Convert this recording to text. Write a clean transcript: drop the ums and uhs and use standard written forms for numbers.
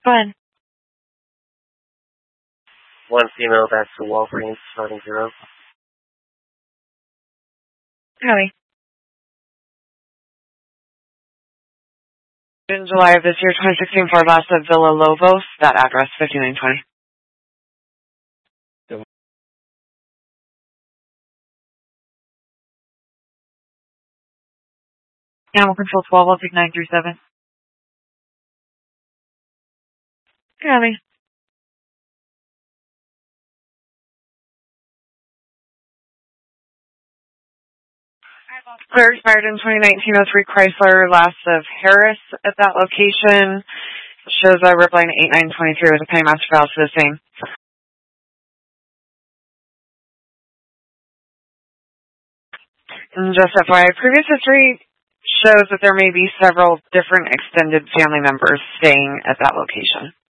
Go ahead. One female back to Walgreens, starting 0. Copy. In July of this year, 2016, Fort Vasta, Villa Lobos, that address, 5920. Animal Control 12, I'll take 937. Copy. Clear expired in 2019, 03 Chrysler, last of Harris at that location. Shows a rip line 8923 with a penny master valve for the same. And just FYI, previous history shows that there may be several different extended family members staying at that location.